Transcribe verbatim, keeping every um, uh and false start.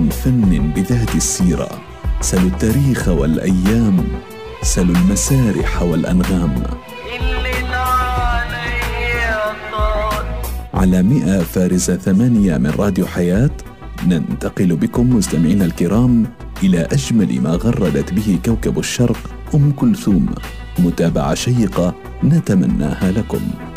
عن فن بذات السيرة، سلوا التاريخ والأيام، سلوا المسارح والأنغام. على مئة فارس ثمانية من راديو حياة ننتقل بكم مستمعينا الكرام إلى أجمل ما غردت به كوكب الشرق أم كلثوم، متابعة شيقة نتمناها لكم.